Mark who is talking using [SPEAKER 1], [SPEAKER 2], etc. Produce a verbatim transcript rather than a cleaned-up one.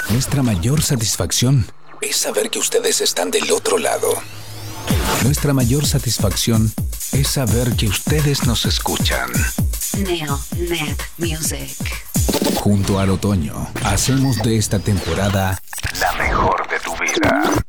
[SPEAKER 1] Nuestra mayor satisfacción es saber que ustedes están del otro lado. Nuestra mayor satisfacción es saber que ustedes nos escuchan.
[SPEAKER 2] Neonet Music.
[SPEAKER 1] Junto al otoño, hacemos de esta temporada la mejor de tu vida.